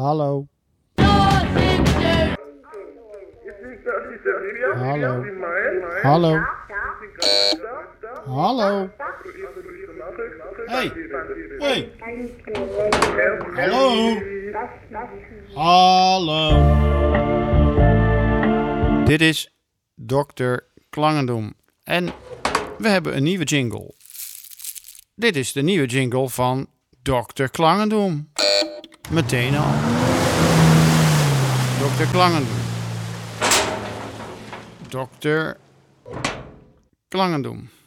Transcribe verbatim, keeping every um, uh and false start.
Hallo. Hallo. Hallo. Hallo. Hey. Hey. Hallo. Hallo. Dit is dokter Klangendoem. En we hebben een nieuwe jingle. Dit is de nieuwe jingle van dokter Klangendoem. Meteen al. dokter Klangendoem. dokter Klangendoem.